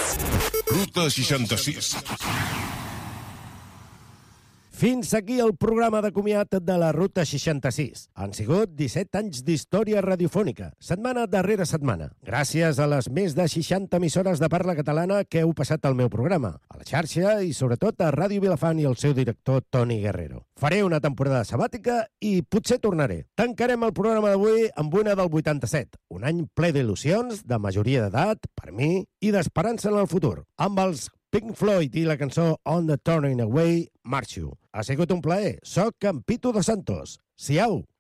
Ruta 66. Fins aquí el programa de comiat de la Ruta 66. Han sigut 17 anys d'història radiofònica, setmana darrere setmana. Gràcies a les més de 60 emissores de parla catalana que heu passat al meu programa, a la xarxa i sobretot a Ràdio Vilafant i el seu director Toni Guerrero. Faré una temporada sabàtica i potser tornaré. Tancarem el programa d'avui amb una del 87, un any ple d'il·lusions, de majoria d'edat, per mi, i d'esperança en el futur, amb els Pink Floyd i la cançó On the Turning Away, marxo. Ha sigut un plaer. Soc en Pitu dos Santos. Siau!